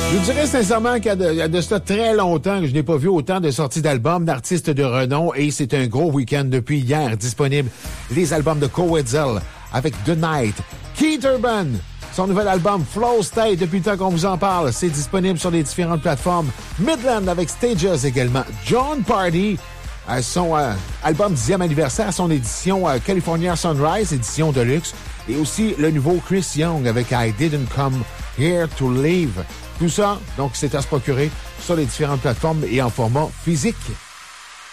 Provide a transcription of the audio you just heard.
Je vous dirais sincèrement qu'il y a de cela très longtemps que je n'ai pas vu autant de sorties d'albums d'artistes de renom et c'est un gros week-end depuis hier disponible. Les albums de Coetzel avec The Night, Keith Urban, son nouvel album Flow State depuis le temps qu'on vous en parle, c'est disponible sur les différentes plateformes. Midland avec Stages également. John Party, son album 10e anniversaire, son édition California Sunrise, édition de luxe. Et aussi le nouveau Chris Young avec I Didn't Come Here to Live. Tout ça, donc, c'est à se procurer sur les différentes plateformes et en format physique.